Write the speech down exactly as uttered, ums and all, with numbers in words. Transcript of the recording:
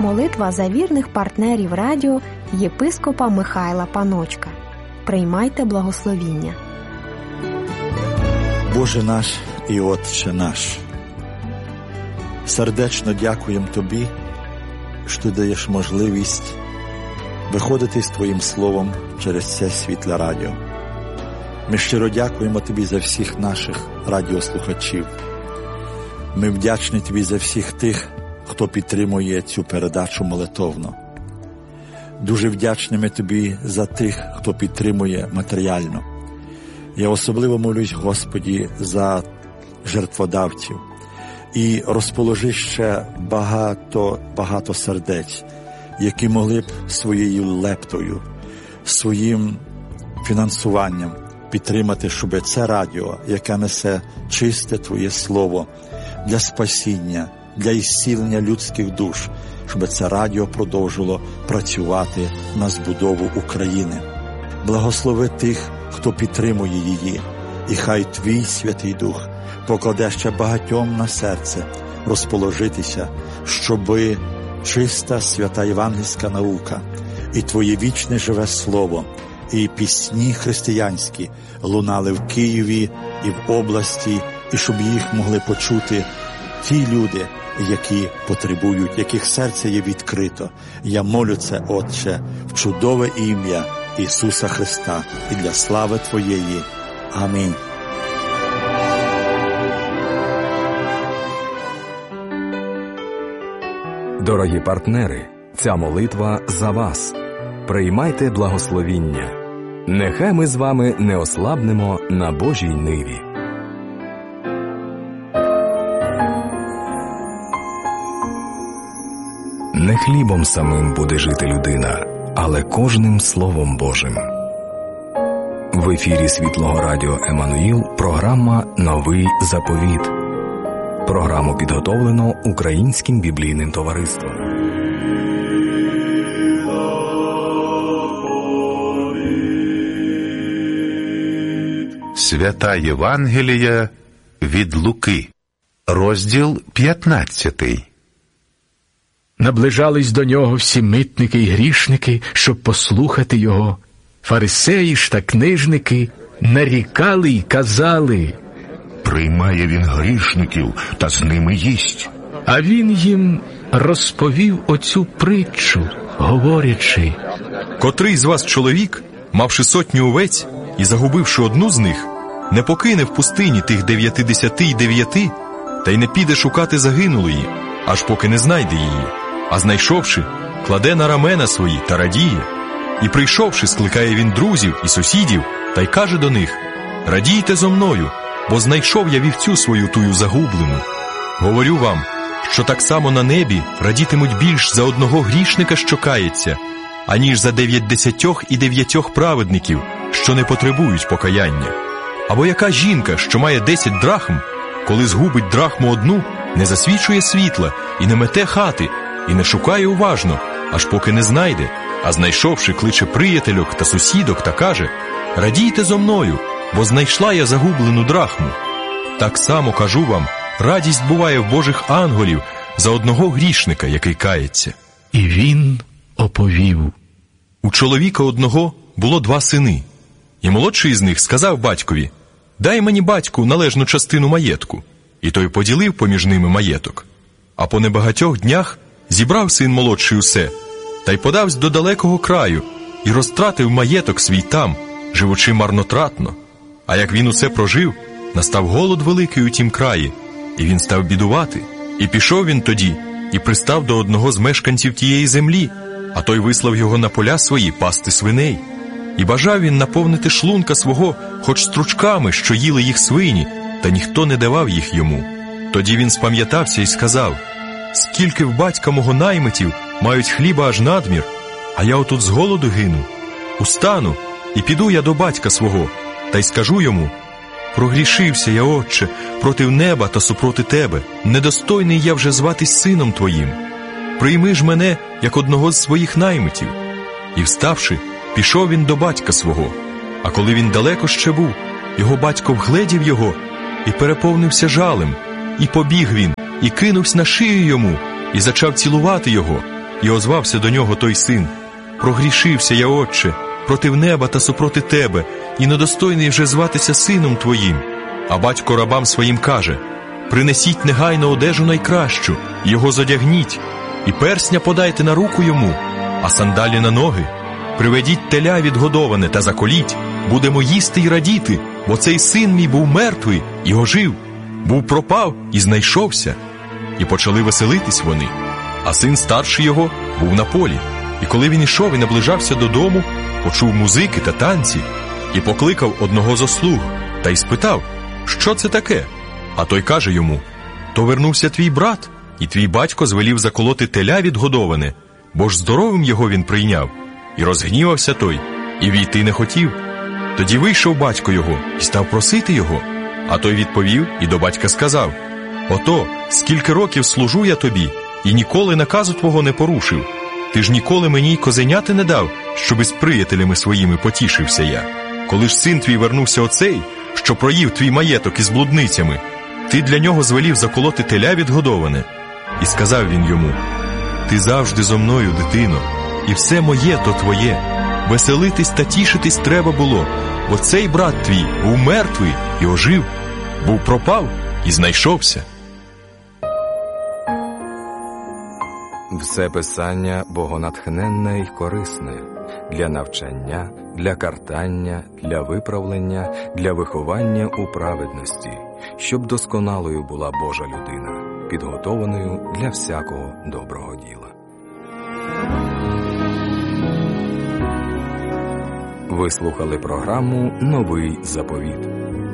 молитва за вірних партнерів радіо єпископа Михайла Паночка. Приймайте благословіння. Боже наш і Отче наш, сердечно дякуємо Тобі, що Ти даєш можливість виходити з Твоїм Словом через це світле радіо. Ми щиро дякуємо Тобі за всіх наших радіослухачів. Ми вдячні Тобі за всіх тих, хто підтримує цю передачу молитовно. Дуже вдячні ми Тобі за тих, хто підтримує матеріально. Я особливо молюсь, Господі, за жертводавців. І розположи ще багато, багато сердець, які могли б своєю лептою, своїм фінансуванням підтримати, щоб це радіо, яке несе чисте Твоє Слово для спасіння, для ісцілення людських душ, щоб це радіо продовжило працювати на збудову України. Благослови тих, хто підтримує її, і хай Твій Святий Дух покладе ще багатьом на серце розположитися, щоби чиста свята євангельська наука і Твоє вічне живе Слово, і пісні християнські лунали в Києві і в області, і щоб їх могли почути ті люди, які потребують, яких серце є відкрито. Я молю це, Отче, в чудове ім'я Ісуса Христа і для слави Твоєї. Амінь. Дорогі партнери, ця молитва за вас. Приймайте благословіння. Нехай ми з вами не ослабнемо на Божій ниві. Не хлібом самим буде жити людина, але кожним Словом Божим. В ефірі Світлого Радіо Еммануїл програма «Новий заповіт». Програму підготовлено Українським біблійним товариством. Свята Євангелія від Луки. Розділ п'ятнадцятий. Наближались до нього всі митники й грішники, щоб послухати його. Фарисеї ж та книжники нарікали й казали: «Приймає він грішників та з ними їсть». А він їм розповів оцю притчу, говорячи: «Котрий з вас чоловік, мавши сотню овець і загубивши одну з них, не покине в пустині тих дев'ятидесяти й дев'яти, та й не піде шукати загинулої, аж поки не знайде її, а знайшовши, кладе на рамена свої та радіє. І прийшовши, скликає він друзів і сусідів, та й каже до них: радійте зо мною, бо знайшов я вівцю свою тую загублену. Говорю вам, що так само на небі радітимуть більш за одного грішника, що кається, аніж за дев'ятдесятьох і дев'ятьох праведників, що не потребують покаяння. Або яка жінка, що має десять драхм, коли згубить драхму одну, не засвічує світла і не мете хати, і не шукає уважно, аж поки не знайде, а знайшовши, кличе приятельок та сусідок та каже: радійте зо мною, бо знайшла я загублену драхму. Так само, кажу вам, радість буває в Божих ангелів за одного грішника, який кається». І він оповів: у чоловіка одного було два сини, і молодший з них сказав батькові: дай мені, батьку, належну частину маєтку. І той поділив поміж ними маєток. А по небагатьох днях зібрав син молодший усе, та й подавсь до далекого краю, і розтратив маєток свій там, живучи марнотратно. А як він усе прожив, настав голод великий у тім краї, і він став бідувати. І пішов він тоді, і пристав до одного з мешканців тієї землі, а той вислав його на поля свої пасти свиней. І бажав він наповнити шлунка свого хоч стручками, що їли їх свині, та ніхто не давав їх йому. Тоді він спам'ятався і сказав: скільки в батька мого наймитів мають хліба аж надмір, а я отут з голоду гину. Устану, і піду я до батька свого, та й скажу йому: прогрішився я, отче, проти неба та супроти тебе, недостойний я вже зватись сином твоїм. Прийми ж мене, як одного з своїх наймитів. І вставши, пішов він до батька свого. А коли він далеко ще був, його батько вгледів його і переповнився жалем. І побіг він, і кинувся на шию йому, і зачав цілувати його. І озвався до нього той син: «Прогрішився я, отче, против неба та супроти тебе, і недостойний вже зватися сином твоїм». А батько рабам своїм каже: «Принесіть негайно одежу найкращу, його зодягніть, і персня подайте на руку йому, а сандалі на ноги. Приведіть теля відгодоване та заколіть, будемо їсти й радіти, бо цей син мій був мертвий і ожив, був пропав і знайшовся». І почали веселитись вони. А син старший його був на полі. І коли він ішов і наближався додому, почув музики та танці, і покликав одного з ослуг, та й спитав: «Що це таке?» А той каже йому: «То вернувся твій брат, і твій батько звелів заколоти теля відгодоване, бо ж здоровим його він прийняв». І розгнівався той, і війти не хотів. Тоді вийшов батько його і став просити його. А той відповів і до батька сказав: «Ото, скільки років служу я тобі, і ніколи наказу твого не порушив. Ти ж ніколи мені й козеняти не дав, щоби з приятелями своїми потішився я. Коли ж син твій вернувся оцей, що проїв твій маєток із блудницями, ти для нього звелів заколоти теля відгодоване». І сказав він йому: «Ти завжди зо мною, дитино, і все моє то твоє. Веселитись та тішитись треба було, бо цей брат твій був мертвий і ожив, був пропав і знайшовся». Все писання богонатхненне й корисне для навчання, для картання, для виправлення, для виховання у праведності, щоб досконалою була Божа людина, підготованою для всякого доброго діла. Ви слухали програму «Новий заповіт».